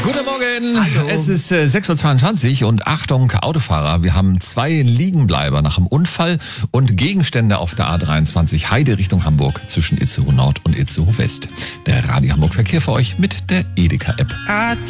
Guten Morgen, Hallo. Es ist 6.22 Uhr und Achtung, Autofahrer, wir haben 2 Liegenbleiber nach dem Unfall und Gegenstände auf der A23 Heide Richtung Hamburg zwischen Itzehoe Nord und Itzehoe West. Der Radio Hamburg Verkehr für euch mit der Edeka-App.